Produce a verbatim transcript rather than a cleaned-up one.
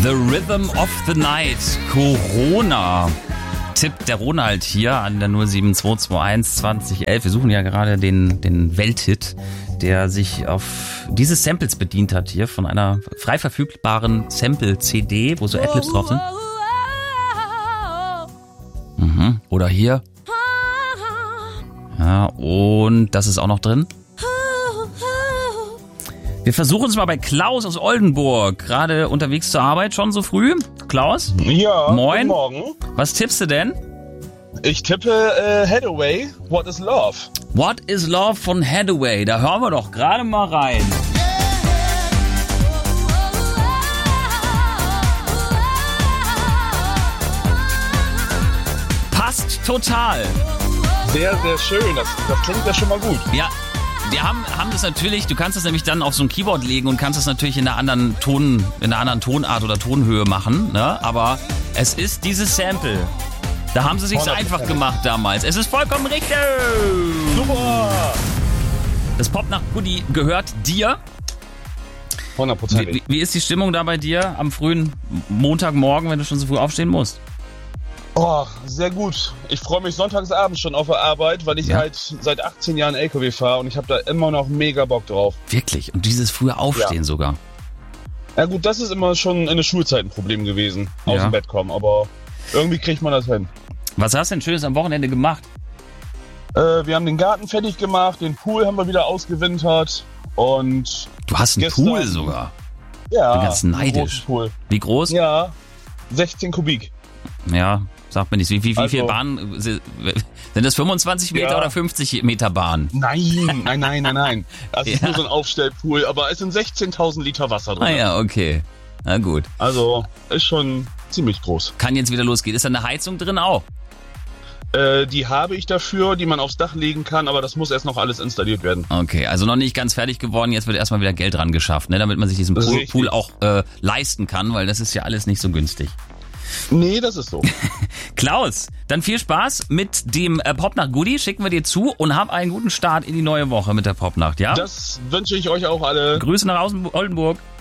The Rhythm of the Night, Corona. Tippt der Ronald hier an der null sieben zwei zwei eins zwanzig elf. Wir suchen ja gerade den, den Welthit, der sich auf diese Samples bedient hat hier von einer frei verfügbaren Sample-C D, wo so Adlibs drauf sind. Mhm. Oder hier. Ja, und das ist auch noch drin. Wir versuchen es mal bei Klaus aus Oldenburg. Gerade unterwegs zur Arbeit, schon so früh. Klaus? Ja, moin. Guten Morgen. Was tippst du denn? Ich tippe äh, Hathaway, What is Love? What is Love von Hathaway. Da hören wir doch gerade mal rein. Passt total. Sehr, sehr schön. Das, das klingt ja schon mal gut. Ja. Wir haben, haben das natürlich, du kannst das nämlich dann auf so ein Keyboard legen und kannst das natürlich in einer anderen Ton, in einer anderen Tonart oder Tonhöhe machen, ne? Aber es ist dieses Sample. Da haben sie sich's einfach gemacht damals. Es ist vollkommen richtig. Super. Das Pop nach Goodie gehört dir. hundertprozentig. Wie, wie ist die Stimmung da bei dir am frühen Montagmorgen, wenn du schon so früh aufstehen musst? Oh, sehr gut. Ich freue mich sonntagsabends schon auf der Arbeit, weil ich Ja. halt seit achtzehn Jahren L K W fahre und ich habe da immer noch mega Bock drauf. Wirklich? Und dieses frühe Aufstehen Ja. sogar? Ja gut, das ist immer schon in der Schulzeit ein Problem gewesen, aus Ja. dem Bett kommen, aber irgendwie kriegt man das hin. Was hast du denn Schönes am Wochenende gemacht? Äh, wir haben den Garten fertig gemacht, den Pool haben wir wieder ausgewintert und Du hast einen Gestern- Pool sogar. ja, Bin ganz einen neidisch. großen Pool. Wie groß? Ja, sechzehn Kubik. Ja, sagt mir nicht. Wie, wie, wie Also- viel Bahnen? Sind das fünfundzwanzig Meter Ja. oder fünfzig Meter Bahn? Nein, nein, nein, nein, nein. Das ist Ja. nur so ein Aufstellpool, aber es sind sechzehntausend Liter Wasser drin. Ah ja, okay. Na gut. Also ist schon ziemlich groß. Kann jetzt wieder losgehen. Ist da eine Heizung drin auch? Äh, die habe ich dafür, die man aufs Dach legen kann, aber das muss erst noch alles installiert werden. Okay, also noch nicht ganz fertig geworden. Jetzt wird erstmal wieder Geld dran geschafft, ne, damit man sich diesen Pool, Richtig. Pool auch äh, leisten kann, weil das ist ja alles nicht so günstig. Nee, das ist so. Klaus, dann viel Spaß mit dem äh, Popnacht Goodie. Schicken wir dir zu und hab einen guten Start in die neue Woche mit der Popnacht, ja? Das wünsche ich euch auch alle. Grüße nach Außen- Oldenburg.